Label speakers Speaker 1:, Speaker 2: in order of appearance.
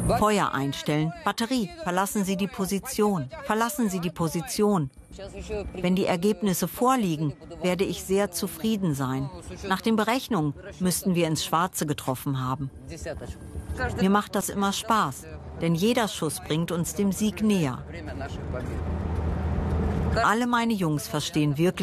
Speaker 1: Feuer einstellen. Batterie, verlassen Sie die Position. Verlassen Sie die Position. Wenn die Ergebnisse vorliegen, werde ich sehr zufrieden sein. Nach den Berechnungen müssten wir ins Schwarze getroffen haben. Mir macht das immer Spaß, denn jeder Schuss bringt uns dem Sieg näher. Alle meine Jungs verstehen wirklich